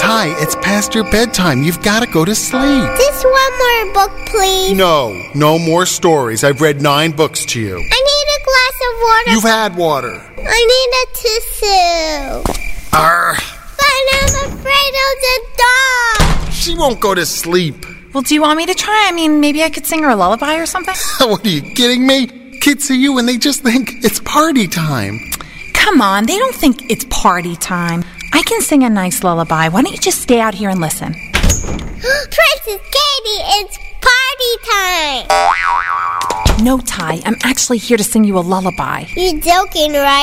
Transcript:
Ty, it's past your bedtime. You've got to go to sleep. Just one more book, please. No more stories. I've read 9 books to you. I need a glass of water. You've had water. I need a tissue. Arr. But I'm afraid of the dog. She won't go to sleep. Well, do you want me to try? I mean, maybe I could sing her a lullaby or something? What, are you kidding me? Kids see you and they just think it's party time. Come on, they don't think it's party time. I can sing a nice lullaby. Why don't you just stay out here and listen? Princess Katie, it's party time. No, Ty, I'm actually here to sing you a lullaby. You're joking, right?